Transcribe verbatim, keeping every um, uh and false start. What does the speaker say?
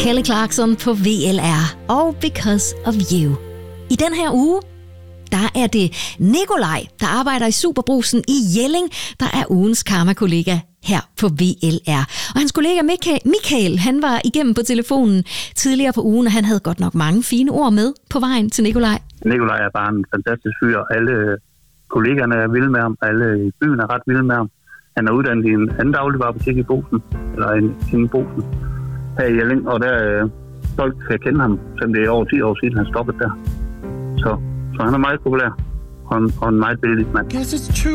Kelly Clarkson på V L R og Because of You. I den her uge, der er det Nikolaj, der arbejder i Superbrugsen i Jelling, der er ugens karma-kollega her på V L R. Og hans kollega Michael, han var igennem på telefonen tidligere på ugen, og han havde godt nok mange fine ord med på vejen til Nikolaj. Nikolaj er bare en fantastisk fyr. Alle kollegaerne er vilde med ham. Alle i byen er ret vilde med ham. Han er uddannet i en anden dagligvarebutik i Brugsen, eller en, en Brugsen her i Jelling, og der er folk kan kende ham, selvom det er over ti år siden, han stoppede der. Så, så han er meget populær og en, og en meget billig mand.